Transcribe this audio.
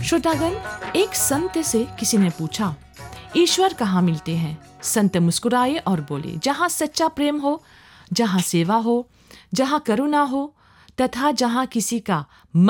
श्रोतागण, एक संत से किसी ने पूछा, ईश्वर कहाँ मिलते हैं? संत मुस्कुराए और बोले, जहाँ सच्चा प्रेम हो, जहाँ सेवा हो, जहाँ करुणा हो, तथा जहाँ किसी का